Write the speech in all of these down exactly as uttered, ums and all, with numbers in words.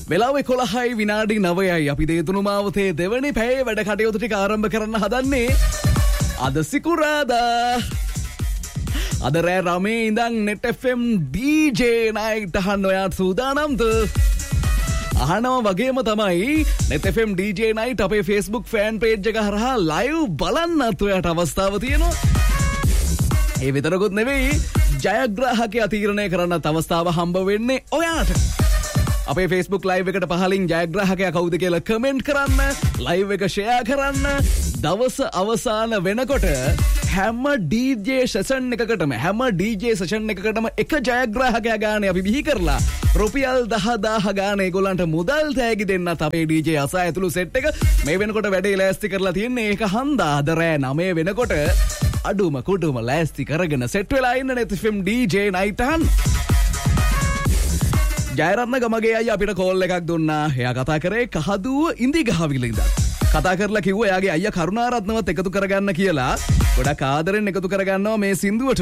වෙලාවේ කොළහයි විනාඩි නවයයි අපි දේතුණු මාවතේ දෙවනි පැයේ වැඩ කටයුතු ටික ආරම්භ කරන්න හදන්නේ. අද සිකුරාදා. අද රෑ රමේ ඉඳන් net F M D J night අහන්න ඔයාට සූදානම්ද? අහනවා වගේම තමයි net F M D J night අපේ Facebook fan page එක හරහා live බලන්නත් ඔයාට අවස්ථාව තියෙනවා. ඒ විතරකුත් නෙවෙයි ජයග්‍රාහකයා තීරණය කරන්නත් අවස්ථාව හම්බ වෙන්නේ ඔයාට. අපේ Facebook live එකට පහලින් ජයග්‍රාහකයා කවුද කියලා කමෙන්ට් කරන්න, live එක share කරන්න. දවස අවසාන වෙනකොට හැම D J session එකකටම හැම D J session එකකටම එක ජයග්‍රාහකයා ගානේ අපි බිහි කරලා රුපියල් දහදාහ ගානේ ඒගොල්ලන්ට මුදල් තෑගි දෙන්නත් අපේ D J අසා ඇතුළු සෙට් එක මේ වෙනකොට වැඩේ ලෑස්ති කරලා තියෙන්නේ. ඒක හන්දා අද රෑ නවය වෙනකොට අඩුම කුඩුම ලෑස්ති කරගෙන සෙට් වෙලා ඉන්න net F M D J night අහන්න. ජයරත්න ගමගේ අයියා අපිට කෝල් එකක් දුන්නා. එයා කතා කරේ කහදුව ඉඳිගහවිල ඉඳන්. කතා කරලා කිව්වා එයාගේ අයියා කරුණාරත්නවත් එකතු කරගන්න කියලා. ගොඩක් ආදරෙන් එකතු කරගන්නවා මේ සින්දුවට.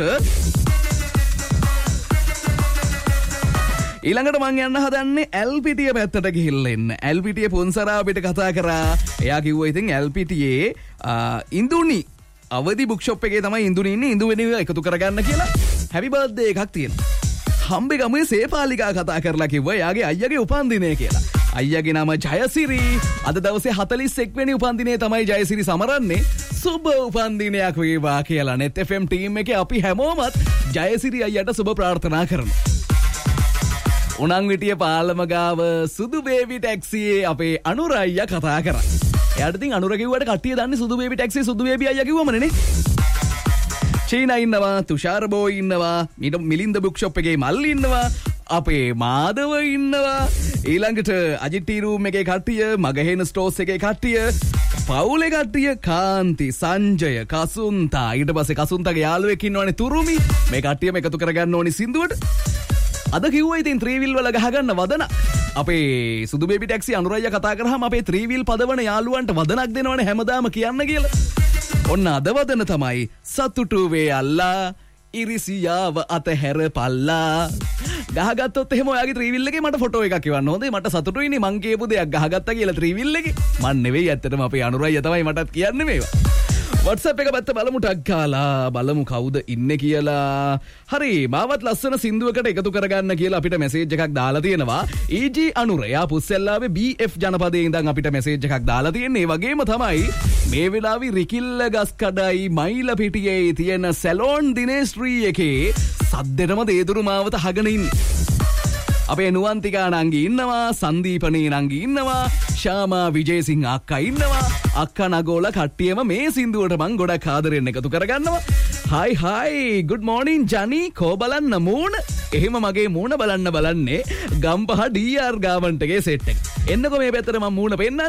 ඊළඟට මං යන්න හදන්නේ එල්පිටිය පැත්තට ගිහිල්ලා එන්න. එල්පිටිය පොන්සරා අපිට කතා කරා. එයා කිව්වා ඉතින් එල්පිටියේ ඉඳුනි අවදි බුක් ෂොප් එකේ තමයි ඉඳුනි ඉන්නේ. ඉඳු වෙන එකතු කරගන්න කියලා හැපි බර්ත්ඩේ එකක් තියෙනවා. හම්බේ ගමේ සේපාලිකා කතා කරලා කිව්වා එයාගේ අයියාගේ උපන්දිනය කියලා. අයියාගේ නම ජයසිරි. අද දවසේ හතළිස් එක් වෙනි උපන්දිනය තමයි ජයසිරි සමරන්නේ. සුබ උපන්දිනයක් වේවා කියලා net F M ටීම් එකේ අපි හැමෝමත් ජයසිරි අයියට සුබ ප්‍රාර්ථනා කරනවා. උණන් විටිය පාලම ගාව සුදු බේබි ටැක්සියේ අපේ අනුර අයියා කතා කරා. එයාට ඉතින් අනුර කිව්වට කට්ටිය දන්නේ සුදු බේබි ටැක්සියේ සුදු බේබි අයියා කිව්වමනේ නේ. චීනා ඉන්නවා, තුෂාර බෝයි ඉන්නවා, මිලින්ද බුක් ෂොප් එකේ මල්ලි ඉන්නවා, අපේ මාදව ඉන්නවා, ඊළඟට අජිත් ටී රූම් එකේ කට්ටිය, මගහෙන ස්ටෝර්ස් එකේ කට්ටිය, පවුලේ කට්ටිය, කාන්ති, සංජය, කසුන්තා, ඊට පස්සේ කසුන්තාගේ යාළුවෙක් ඉන්නවනේ තුරුමි. මේ කට්ටියම එකතු කරගන්න ඕනි සින්දුවට. අද කිව්වා ඉතින් three wheel වල ගහගන්න වදන. අපේ සුදු බේබි ටැක්සි අනුරయ్య කතා කරාම අපේ three wheel පදවන යාළුවන්ට වදනක් දෙනවනේ හැමදාම කියන්න කියලා. ඔන්න අද වදන තමයි සතුටු වේ අල්ලා ඉරිසියාව අතහැර පල්ලා. ගහගත්තොත් එහෙම ඔයාගේ three wheel එකේ මට ෆොටෝ එකක් එවන්න හොඳේ. මට සතුටුයිනේ මං කියපු දෙයක් ගහගත්තා කියලා three wheel එකේ. මන් නෙවෙයි ඇත්තටම අපේ අනුරయ్య තමයි මටත් කියන්නේ මේවා. WhatsApp එක පැත්ත බලමු ටග් ගාලා බලමු කවුද ඉන්නේ කියලා. හරි මාවත් ලස්සන සින්දුවකට එකතු කරගන්න කියලා අපිට මැසේජ් එකක් දාලා තියෙනවා. E G අනුර යා පුස්සෙල්ලාවේ B F ජනපදයේ ඉඳන් අපිට මැසේජ් එකක් දාලා තියෙන්නේ. ඒ වගේම තමයි මේ වෙලාවේ රිකිල්ල ගස් කඩයි මයිල පිටියේ තියෙන සැලෝන් දිනේශ්‍රී එකේ සද්දෙටම දේදුරු මාවත හගෙන ඉන්නේ. අපේ නුවන්තිකා නංගි ඉන්නවා, සංදීපනී නංගි ඉන්නවා, ශාමා විජේසිංහ අක්කා ඉන්නවා. අක්කා නගෝල කට්ටියම මේ සින්දුවට මං ගොඩක් ආදරෙන් එකතු කරගන්නවා. හයි හයි good morning ජනි කෝ බලන්න මූණ. එහෙම මගේ මූණ බලන්න බලන්නේ ගම්පහ D R ගාවන්ටගේ සෙට් එක. එන්නකො මේ පැත්තට මම මූණ පෙන්නන්න.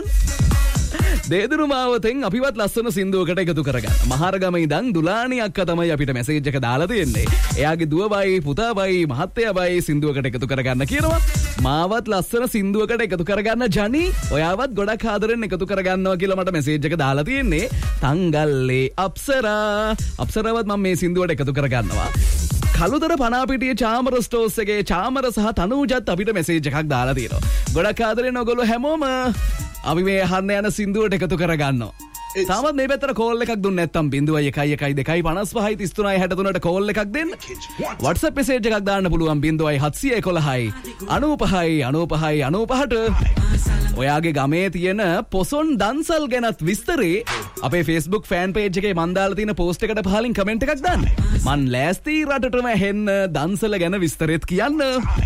දේදුරු මාවතෙන් අපිවත් ලස්සන සින්දුවකට එකතු කරගන්න. මහරගම ඉඳන් දුලානි අක්කා තමයි අපිට මැසේජ් එක දාලා තියෙන්නේ. එයාගේ දුවවයි පුතාවයි මහත්තයාවයි සින්දුවකට එකතු කරගන්න කියනවා. මාවත් ලස්සන සින්දුවකට එකතු කරගන්න ජනි. ඔයාවත් ගොඩක් ආදරෙන් එකතු කරගන්නවා කියලා මට මැසේජ් එක දාලා තියෙන්නේ. තංගල්ලේ අප්සරා. අප්සරාවත් මම මේ සින්දුවට එකතු කරගන්නවා. කළුතර පනාපිටිය චාමර ස්ටෝර්ස් එකේ චාමර සහ තනූජත් අපිට මැසේජ් එකක් දාලා තියෙනවා. ගොඩක් ආදරෙන් ඔයගොල්ලෝ හැමෝම අපි මේ අහන්න යන සින්දුවට එකතු කරගන්නවා. තාමත් මේ පැත්තට කෝල් එකක් දුන්නේ නැත්නම් බිංදුවයි එකයි එකයි දෙකයි පනස් පහයි තිස් තුනයි හැට තුනට කෝල් එකක් දෙන්න. WhatsApp මැසේජ් එකක් දාන්න පුළුවන් බිංදුවයි හත්සිය එකොළහයි අනූපහයි අනූපහයි අනූපහට. ඔයාගේ ගමේ තියෙන පොසොන් දන්සල් ගැනත් විස්තරේ අපේ Facebook fan page එකේ මන් දාලා තියෙන post එකට පහලින් කමෙන්ට් එකක් දාන්න. මන් ලෑස්ති රටටම හෙන්න දන්සල ගැන විස්තරෙත් කියන්න.